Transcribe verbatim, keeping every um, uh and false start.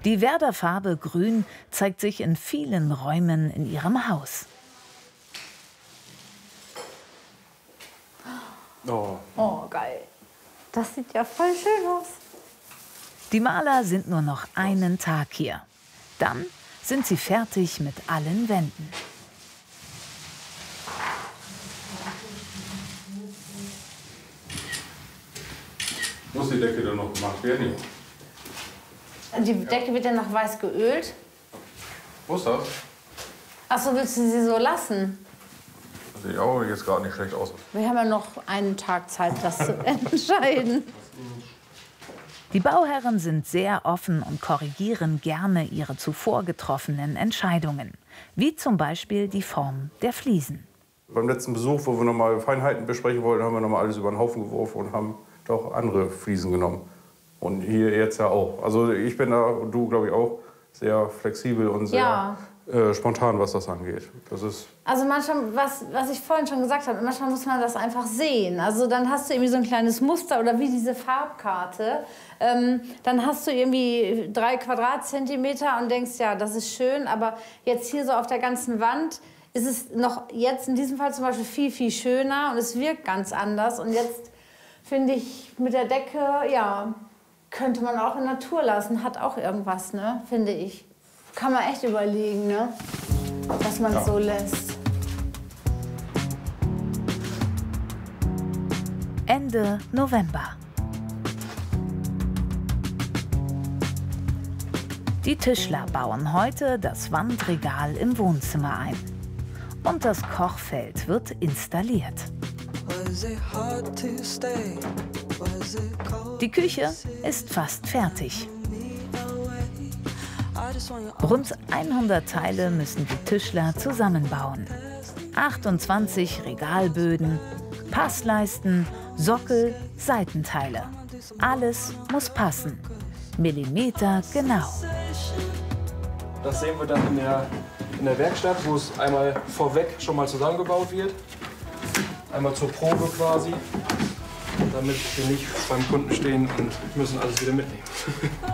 Die Werder-Farbe Grün zeigt sich in vielen Räumen in ihrem Haus. Oh. Oh, geil. Das sieht ja voll schön aus. Die Maler sind nur noch einen Tag hier. Dann sind sie fertig mit allen Wänden. Muss die Decke dann noch gemacht werden? Die Decke wird dann noch weiß geölt. Wo ist das? Achso, willst du sie so lassen? Das sieht auch jetzt gerade nicht schlecht aus. Wir haben ja noch einen Tag Zeit, das zu entscheiden. Die Bauherren sind sehr offen und korrigieren gerne ihre zuvor getroffenen Entscheidungen. Wie zum Beispiel die Form der Fliesen. Beim letzten Besuch, wo wir noch mal Feinheiten besprechen wollten, haben wir noch mal alles über den Haufen geworfen und haben doch andere Fliesen genommen. Und hier jetzt ja auch. Also ich bin da, und du glaube ich auch, sehr flexibel und sehr Ja. äh, spontan, was das angeht. Das ist Also manchmal, was, was ich vorhin schon gesagt habe, manchmal muss man das einfach sehen. Also dann hast du irgendwie so ein kleines Muster oder wie diese Farbkarte. Ähm, dann hast du irgendwie drei Quadratzentimeter und denkst, ja, das ist schön. Aber jetzt hier so auf der ganzen Wand ist es noch jetzt in diesem Fall zum Beispiel viel, viel schöner und es wirkt ganz anders. Und jetzt finde ich mit der Decke, ja, könnte man auch in Natur lassen. Hat auch irgendwas, ne, finde ich. Kann man echt überlegen, ne, dass man es Ja. so lässt. Ende November. Die Tischler bauen heute das Wandregal im Wohnzimmer ein. Und das Kochfeld wird installiert. Die Küche ist fast fertig. Rund hundert Teile müssen die Tischler zusammenbauen. achtundzwanzig Regalböden, Passleisten, Sockel, Seitenteile. Alles muss passen. Millimeter genau. Das sehen wir dann in der, in der Werkstatt, wo es einmal vorweg schon mal zusammengebaut wird. Einmal zur Probe quasi, damit wir nicht beim Kunden stehen und müssen alles wieder mitnehmen.